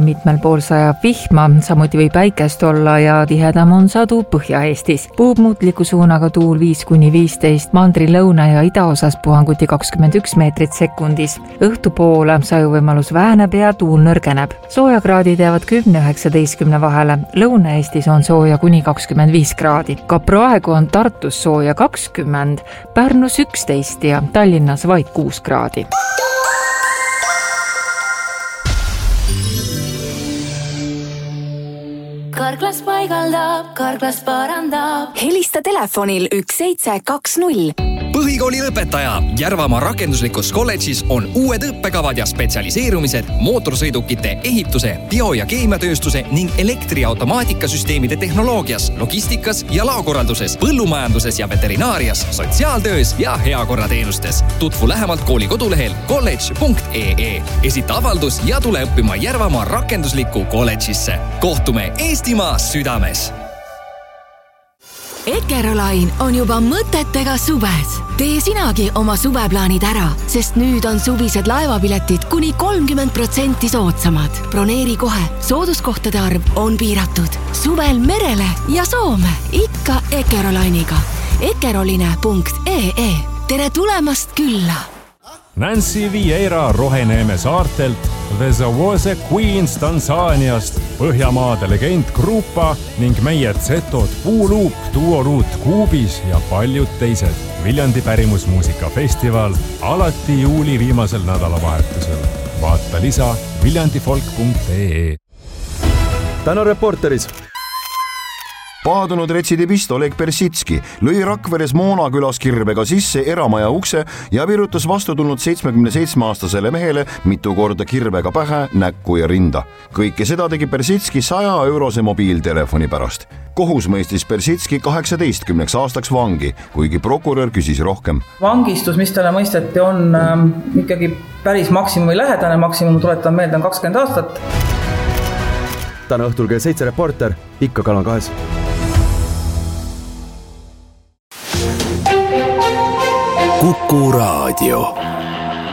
mitmel pool sajab vihma, samuti võib päikest olla ja tihedam on sadu Põhja-Eestis. Puhub muutliku suunaga tuul 5–15, mandri lõuna ja idaosas puhanguti 21 meetrit sekundis. Õhtupoole sajuvõimalus väheneb ja tuul nõrgeneb. Soojakraadid jäävad 10–19 vahele. Lõuna-Eestis on sooja kuni 25 kraadi. Ka praegu on Tartus sooja 20, Pärnus 11 ja Tallinnas vaid 6 kraadi. Karklas paigaldab, Karklas parandab. Helista telefonil 1720. Põhikooli lõpetaja Järvamaa rakenduslikus kolledžis on uued õppekavad ja spetsialiseerumised mootorsõidukite ehituse, bio- ja keemiatööstuse ning elektriautomaatikasüsteemide tehnoloogias, logistikas ja laokorralduses, põllumajanduses ja veterinaarias, sotsiaaltöös ja heakorrateenustes. Tutvu lähemalt kooli kodulehel college.ee. Esita avaldus ja tule õppima Järvamaa rakenduslikku kolledžisse. Kohtume Eestimaa südames! Ekerolain on juba mõtetega suves. Tee sinagi oma suveplaanid ära, sest nüüd on suvised laevapiletid kuni 30% soodsamad. Broneeri kohe, sooduskohtade arv on piiratud. Suvel merele ja Soome, ikka Ekerolainiga. Ekeroline.ee. Tere tulemast külla! Nancy Vieira Roheneeme saartelt, The Zawose Queens Tansaaniast, Põhjamaade legend Grupa ning meie Zetod Puuluup, Duoruut Kuubis ja paljud teised. Viljandi pärimusmuusikafestival alati juuli viimasel nädalavahetusel. Vaata lisa viljandifolk.ee. Täna Reporteris. Paadunud retsidivist Oleg Persitski lõi Rakveres Moonakülas kirbega sisse eramaja ukse ja virutas vastu tulnud 77-aastasele mehele mitu korda kirbega pähe, näkku ja rinda. Kõike seda tegi Persitski 100-eurose mobiiltelefoni pärast. Kohus mõistis Persitski 18 aastaks vangi, kuigi prokurör küsis rohkem. Vangistus, mis talle mõisteti, on ikkagi päris maksimumi lähedane. Maksimum, tuletan meelde, on 20 aastat. Täna õhtul kell 7 Reporter, ikka Kanal 2. Kuku Raadio.